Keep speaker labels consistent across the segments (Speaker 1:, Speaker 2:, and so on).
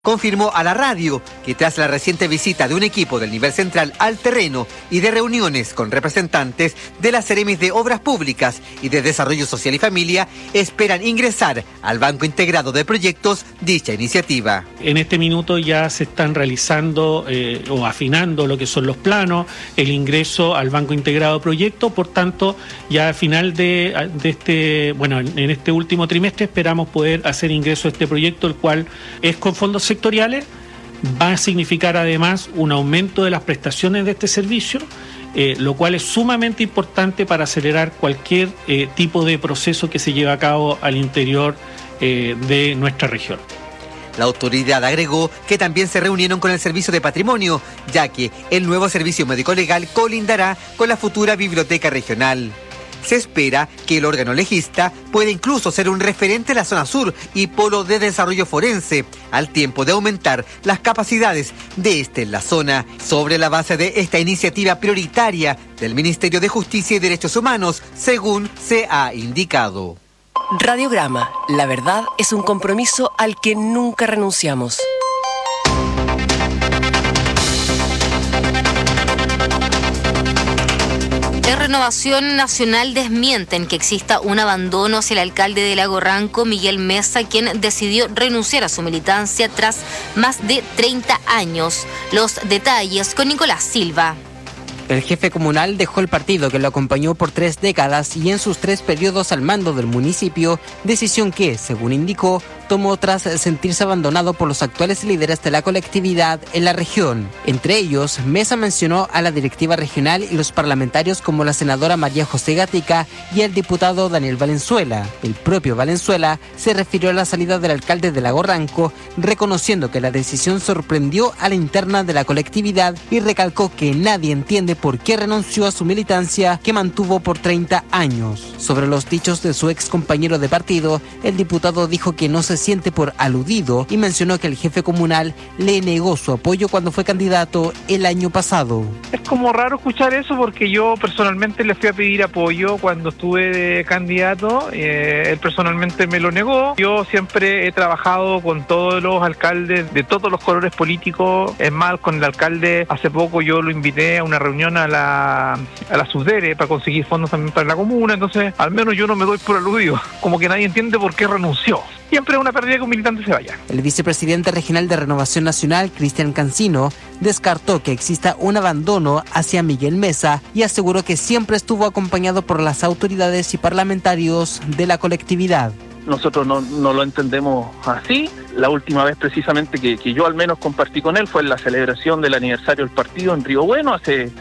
Speaker 1: confirmó a la radio que tras la reciente visita de un equipo del nivel central al terreno y de reuniones con representantes de las Seremis de Obras Públicas y de Desarrollo Social y Familia, esperan ingresar al Banco Integrado de Proyectos dicha iniciativa.
Speaker 2: En este minuto ya se están realizando o afinando lo que son los planos, el ingreso al Banco Integrado de Proyectos, por tanto ya al final de en este último trimestre esperamos poder hacer ingreso a este proyecto, el cual es con fondos sectoriales, va a significar además un aumento de las prestaciones de este servicio, lo cual es sumamente importante para acelerar cualquier tipo de proceso que se lleve a cabo al interior de nuestra región.
Speaker 1: La autoridad agregó que también se reunieron con el Servicio de Patrimonio, ya que el nuevo servicio médico legal colindará con la futura biblioteca regional. Se espera que el órgano legista pueda incluso ser un referente en la zona sur y polo de desarrollo forense, al tiempo de aumentar las capacidades de este en la zona. Sobre la base de esta iniciativa prioritaria del Ministerio de Justicia y Derechos Humanos, según se ha indicado.
Speaker 3: Radiograma, la verdad es un compromiso al que nunca renunciamos.
Speaker 4: Renovación Nacional desmienten que exista un abandono hacia el alcalde de Lago Ranco, Miguel Mesa, quien decidió renunciar a su militancia tras más de 30 años. Los detalles con Nicolás Silva.
Speaker 5: El jefe comunal dejó el partido que lo acompañó por 3 décadas y en sus 3 periodos al mando del municipio, decisión que, según indicó, tomó tras sentirse abandonado por los actuales líderes de la colectividad en la región. Entre ellos, Mesa mencionó a la directiva regional y los parlamentarios como la senadora María José Gatica y el diputado Daniel Valenzuela. El propio Valenzuela se refirió a la salida del alcalde de Lago Ranco, reconociendo que la decisión sorprendió a la interna de la colectividad y recalcó que nadie entiende por qué renunció a su militancia que mantuvo por 30 años. Sobre los dichos de su ex compañero de partido, el diputado dijo que no se siente por aludido y mencionó que el jefe comunal le negó su apoyo cuando fue candidato el año pasado.
Speaker 6: Es como raro escuchar eso porque yo personalmente le fui a pedir apoyo cuando estuve de candidato, él personalmente me lo negó. Yo siempre he trabajado con todos los alcaldes de todos los colores políticos, es más, con el alcalde hace poco yo lo invité a una reunión a la Subdere para conseguir fondos también para la comuna, entonces al menos yo no me doy por aludido, como que nadie entiende por qué renunció. Siempre es una pérdida que un militante se vaya.
Speaker 5: El vicepresidente regional de Renovación Nacional, Cristian Cancino, descartó que exista un abandono hacia Miguel Mesa y aseguró que siempre estuvo acompañado por las autoridades y parlamentarios de la colectividad.
Speaker 7: Nosotros no lo entendemos así. La última vez precisamente que yo al menos compartí con él fue en la celebración del aniversario del partido en Río Bueno hace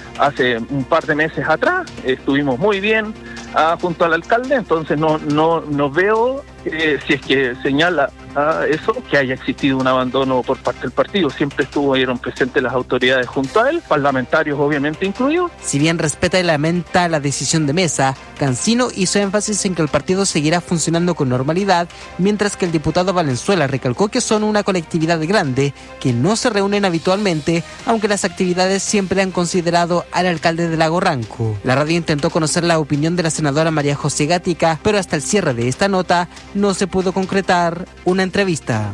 Speaker 7: un par de meses atrás. Estuvimos muy bien junto al alcalde, entonces no veo si es que señala eso, que haya existido un abandono por parte del partido. Siempre estuvieron presentes las autoridades junto a él, parlamentarios obviamente incluidos.
Speaker 5: Si bien respeta y lamenta la decisión de Mesa, Cancino hizo énfasis en que el partido seguirá funcionando con normalidad, mientras que el diputado Valenzuela recalcó que son una colectividad grande, que no se reúnen habitualmente, aunque las actividades siempre han considerado al alcalde de Lago Ranco. La radio intentó conocer la opinión de la senadora María José Gatica, pero hasta el cierre de esta nota no se pudo concretar una entrevista.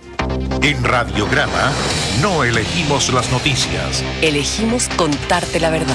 Speaker 8: En Radiograma no elegimos las noticias.
Speaker 3: Elegimos contarte la verdad.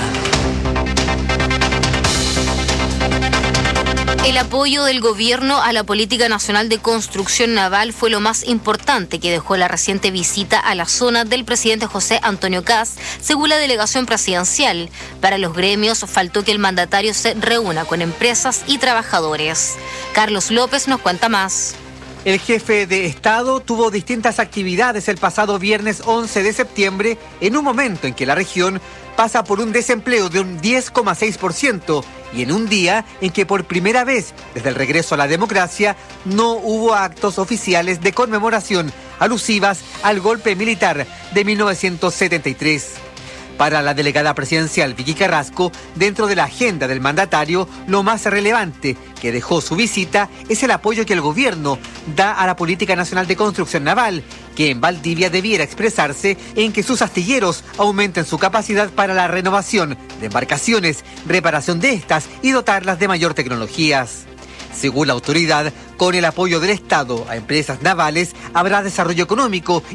Speaker 4: El apoyo del gobierno a la política nacional de construcción naval fue lo más importante que dejó la reciente visita a la zona del presidente José Antonio Kast, según la delegación presidencial. Para los gremios faltó que el mandatario se reúna con empresas y trabajadores. Carlos López nos cuenta más.
Speaker 1: El jefe de Estado tuvo distintas actividades el pasado viernes 11 de septiembre, en un momento en que la región pasa por un desempleo de un 10,6% y en un día en que por primera vez desde el regreso a la democracia no hubo actos oficiales de conmemoración alusivas al golpe militar de 1973. Para la delegada presidencial Vicky Carrasco, dentro de la agenda del mandatario, lo más relevante que dejó su visita es el apoyo que el gobierno da a la política nacional de construcción naval, que en Valdivia debiera expresarse en que sus astilleros aumenten su capacidad para la renovación de embarcaciones, reparación de estas y dotarlas de mayor tecnologías. Según la autoridad, Con el apoyo del Estado a empresas navales habrá desarrollo económico